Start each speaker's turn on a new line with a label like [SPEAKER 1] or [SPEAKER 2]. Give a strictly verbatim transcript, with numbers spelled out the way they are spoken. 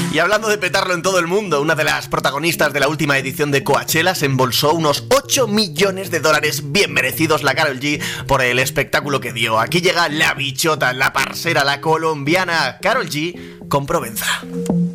[SPEAKER 1] Y hablando de petarlo en todo el mundo, una de las protagonistas de la última edición de Coachella se embolsó unos ocho millones de dólares bien merecidos, la Karol G, por el espectáculo que dio. Aquí llega la bichota, la parcera, la colombiana Karol G con Provenza.